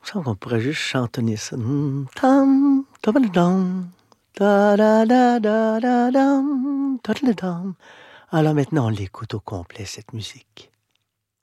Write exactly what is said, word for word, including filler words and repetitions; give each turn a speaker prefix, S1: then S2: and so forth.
S1: Je sens qu'on pourrait juste chantonner ça. Hum, tam, tabadadam, ta-da-da-da-da-dam, ta-da-da-dam. Alors maintenant, on l'écoute au complet, cette musique.